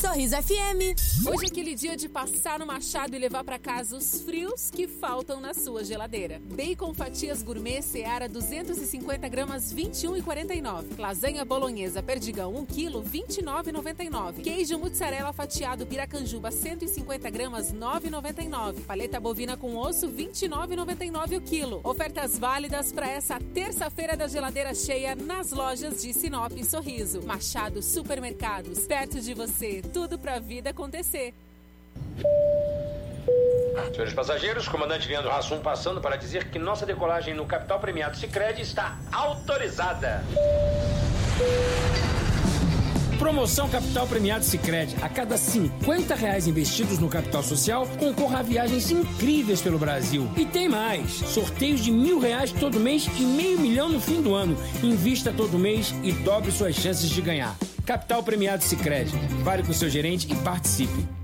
Sorriso FM. Hoje é aquele dia de passar no Machado e levar pra casa os frios que faltam na sua geladeira. Bacon fatias gourmet Seara 250 gramas 21,49. Lasanha bolonhesa Perdigão 1 kg 29,99. Queijo mussarela fatiado Piracanjuba 150 gramas 9,99. Paleta bovina com osso 29,99 o quilo. Ofertas válidas para essa terça-feira da geladeira cheia nas lojas de Sinop e Sorriso. Machado Supermercados, perto de você, tudo pra vida acontecer. Senhores passageiros, comandante Leandro Hassum passando para dizer que nossa decolagem no Capital Premiado Sicredi está autorizada. Promoção Capital Premiado Sicredi. A cada R$50 investidos no capital social, concorra a viagens incríveis pelo Brasil. E tem mais. Sorteios de R$1.000 todo mês e R$500 mil no fim do ano. Invista todo mês e dobre suas chances de ganhar. Capital Premiado Sicredi. Fale com seu gerente e participe.